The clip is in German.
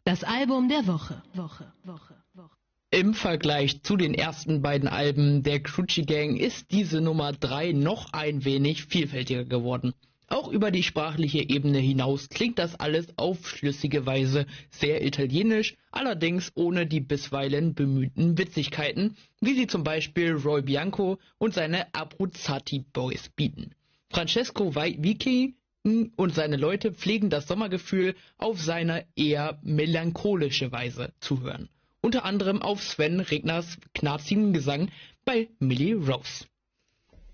Das Album der Woche. Im Vergleich zu den ersten beiden Alben der Crunchy Gang ist diese Nummer 3 noch ein wenig vielfältiger geworden. Auch über die sprachliche Ebene hinaus klingt das alles auf schlüssige Weise sehr italienisch, allerdings ohne die bisweilen bemühten Witzigkeiten, wie sie zum Beispiel Roy Bianco und seine Abruzzati Boys bieten. Francesco Vicky und seine Leute pflegen das Sommergefühl auf seine eher melancholische Weise zu hören. Unter anderem auf Sven Regners knarzigen Gesang bei Millie Rose.